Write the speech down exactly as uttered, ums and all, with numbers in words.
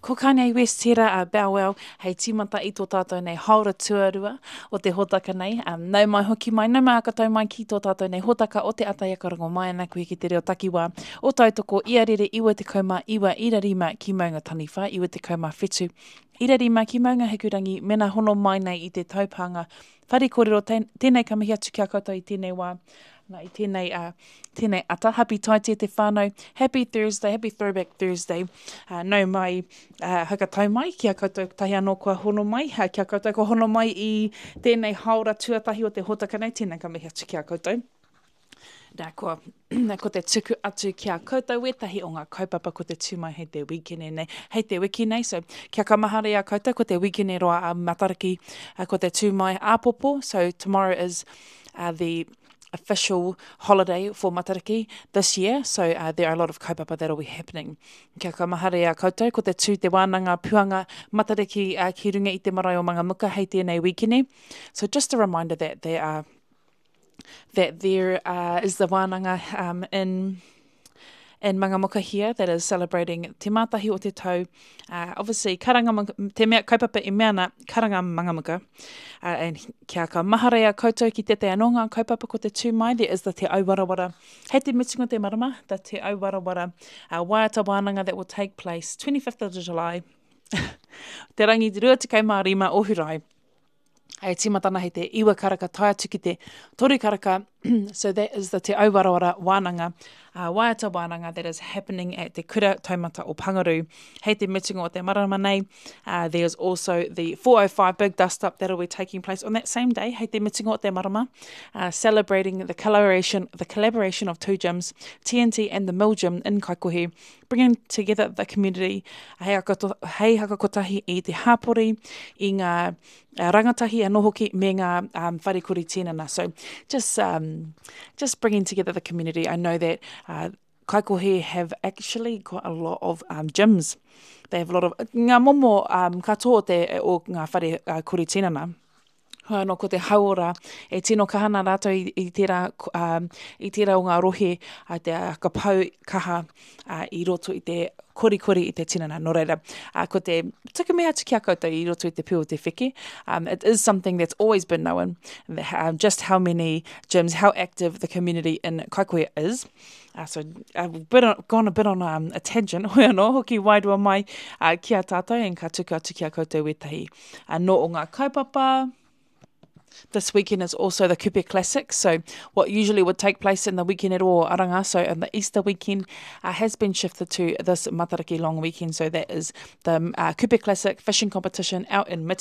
ko Kanye West tira a uh, Bow Wow, hei timata i tō tātou nei haura tuarua o te hotaka nei. Um, nau mai hoki mai, nau mai akatau mai ki tō tātou nei hotaka o te ataiakarango mai ana koe ki te reo takiwā. O tautoko ia rere iwa te kauma iwa irarima ki maunga taniwha, iwa te kauma whetu. Irarima ki maunga hekurangi, mena hono mai nei i te taupanga. Whare kōrero, tēnei ka mihi atu kia koutou i tēnei wā. Nā i tēnei, uh, tēnei ata, happy taite te whānau, happy Thursday, happy Throwback Thursday. Uh, nau mai, uh, hakatau mai, kia koutou tahi anō kua hono mai, uh, kia koutou kua hono mai i tēnei haora tuatahi o te hotaka nei, tēnei ka mihi atu kia koutou. Nā ko, nā ko te tuku atu kia koutou wetahi o ngā kaupapa ko te tūmai hei te wikene nei, hei te wiki nei, so kia kamahare a koutou ko te wikene roa a matariki uh, ko te tūmai āpopo, so tomorrow is uh, the official holiday for Matariki this year, so uh, there are a lot of kaupapa that will be happening. Kia kamahare a koutou, ko te tū te wānanga puanga Matariki uh, ki runga i te marae o Mangamuka hei tēnei wikene. So just a reminder that there are that there uh, is the wānanga um, in in Mangamuka here that is celebrating te mātahi o te tau. Uh, obviously, karanga, te mea kaupapa i meana, karanga Mangamuka. Uh, and kia ka maharea koutou ki te te anonga kaupapa ko te tūmai, there is the te auwarawara. Hei te mitunga te marama, the te auwarawara uh, waiata wānanga that will take place twenty-fifth of July. Te rangi rua tikau mā rima ohurai. Hei timatana hei te iwa karaka tai atu ki te tori karaka. So that is the te auwarawara wānanga, uh, waiata wānanga that is happening at te kura taumata o Pangaru. Hei te mitunga o te marama nei, uh, there's also the four oh five big dust up that will be taking place on that same day. Hei te mitunga o te marama, uh, celebrating the collaboration, the collaboration of two gyms, T N T and the Mill Gym in Kaikohe, bringing together the community. Hei hakakotahi i te hapori, i ngā uh, rangatahi anō hoki me ngā um, wharekuri tēnana. So just um, just bringing together the community. I know that uh, Kaikohe have actually got a lot of um, gyms. They have a lot of ngā momo um, katoa te o ngā whare uh, kuri tēnana. Hoi anō ko te hauora e tino kahana rātou i, i tērā um, i tērā o ngā rohe a te uh, kapau kaha uh, i roto i te korikori i te tinana. Nō reira, uh, ko te tuku mea atu kia koutou i roto i te pio o te whiki. Um, it is something that's always been known, um, just how many gyms, how active the community in Kaikohe is. Uh, so I've been on, gone a bit on um, a tangent. Hoi anō, hoki wairua mai uh, kia tātou, and ka tuku atu kia koutou wetahi. Uh, nō o ngā kaupapa. This weekend is also the Kupe Classic, so what usually would take place in the weekend at o Aranga, so in the Easter weekend, uh, has been shifted to this Matariki long weekend, so that is the uh, Kupe Classic fishing competition out in Miti.